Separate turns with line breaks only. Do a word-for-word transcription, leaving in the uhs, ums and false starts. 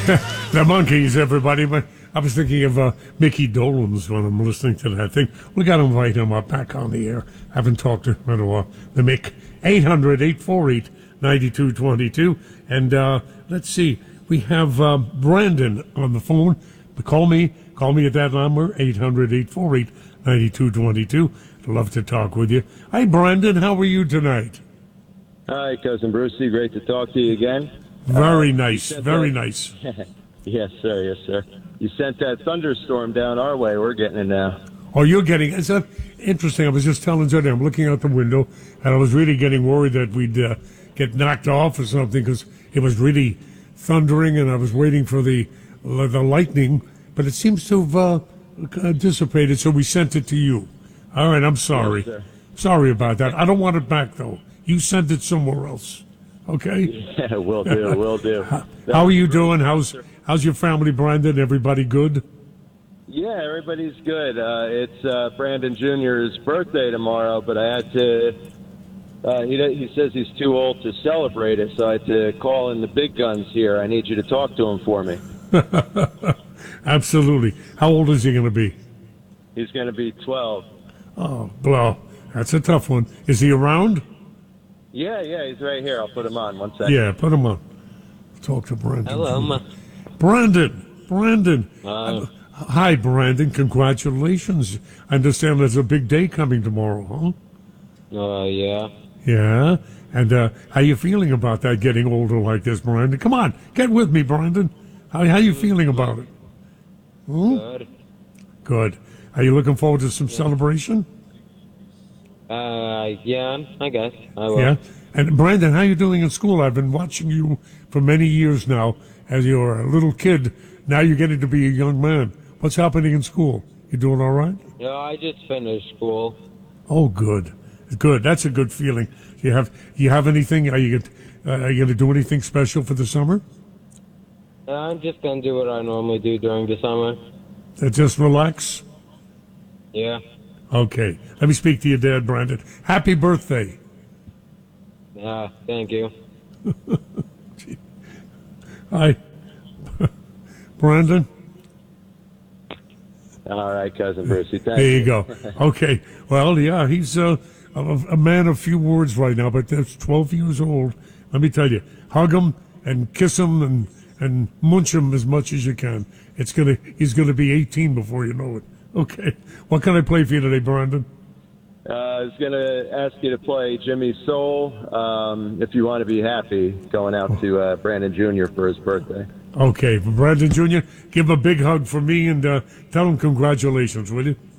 The Monkees, everybody. But I was thinking of uh, Mickey Dolenz when I'm listening to that thing. We got to invite him up back on the air. Haven't talked to him in a while. The Mick, eight hundred, eight four eight, nine two two two. And uh, let's see, we have uh, Brandon on the phone. Call me. Call me at that number, eight hundred, eight four eight, nine two two two. I'd love to talk with you. Hi, Brandon. How are you tonight?
Hi, Cousin Brucey. Great to talk to you again.
Very
uh,
nice. Very
that,
nice.
Yes, sir. Yes, sir. You sent that thunderstorm down our way. We're getting it now.
Oh, you're getting it. Is that interesting? I was just telling Jody, I'm looking out the window, and I was really getting worried that we'd uh, get knocked off or something because it was really thundering, and I was waiting for the the lightning, but it seems to have uh, dissipated, so we sent it to you. All right, I'm sorry.
Yes,
sorry about that. I don't want it back, though. You sent it somewhere else. Okay?
Yeah, will do, will do.
How, how are you doing? How's how's your family, Brandon? Everybody good?
Yeah, everybody's good. Uh, it's uh, Brandon Junior's birthday tomorrow, but I had to, uh, he, he says he's too old to celebrate it, so I had to call in the big guns here. I need you to talk to him for me.
Absolutely. How old is he going to be?
He's going to be twelve.
Oh, well, that's a tough one. Is he around?
Yeah, yeah, he's right here. I'll put him on one second.
Yeah, put him on. Talk to Brandon.
Hello, Ma.
Brandon. Brandon.
Uh,
Hi, Brandon. Congratulations. I understand there's a big day coming tomorrow, huh?
uh, yeah.
Yeah. And uh, how you feeling about that, getting older like this, Brandon? Come on, get with me, Brandon. How how you feeling about it? Hmm?
Good.
Good. Are you looking forward to some celebration?
Uh, yeah, I guess. I will.
Yeah. And Brandon, how you doing in school? I've been watching you for many years now. As you're a little kid, now you're getting to be a young man. What's happening in school? You doing all right?
Yeah, I just finished school.
Oh, good, good. That's a good feeling. You have you have anything? Are you uh, are you going to do anything special for the summer?
Uh, I'm just gonna do what I normally do during the summer.
Uh, just relax.
Yeah.
Okay. Let me speak to your dad, Brandon. Happy birthday.
Uh, thank you.
Hi, Brandon.
All right, Cousin Brucey. Thank
There you go. Okay. Well, yeah, he's uh, a, a man of few words right now, but that's twelve years old. Let me tell you, hug him and kiss him and, and munch him as much as you can. It's gonna. He's gonna be eighteen before you know it. Okay. What can I play for you today, Brandon?
Uh, I was going to ask you to play Jimmy's Soul, um, if you want to be happy, going out to uh, Brandon Junior for his birthday.
Okay. For Brandon Junior, give him a big hug for me and uh, tell him congratulations, will you?